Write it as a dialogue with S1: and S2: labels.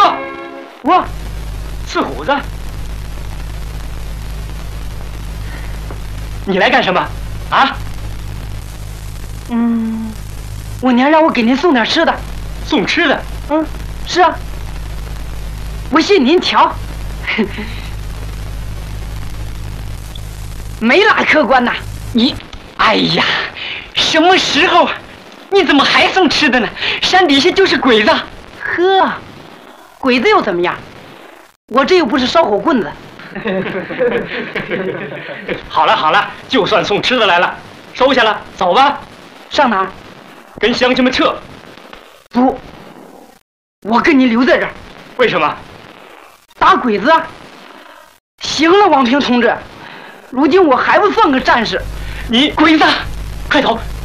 S1: 我
S2: 刺虎子，你来干什么？啊？
S1: 我娘让我给您送点吃的。
S2: 送吃的？
S1: 是啊。我信您条。没拉客官呐。
S2: 你，哎呀，什么时候？你怎么还送吃的呢？山底下就是鬼子。
S1: 呵，鬼子又怎么样？我这又不是烧火棍子。
S2: 好了好了，就算送吃的来了，收下了，走吧。
S1: 上哪儿？
S2: 跟乡亲们撤。
S1: 不，我跟你留在这儿。
S2: 为什么？
S1: 打鬼子啊！行了，王平同志，如今我还不算个战士。
S2: 你鬼子，快走！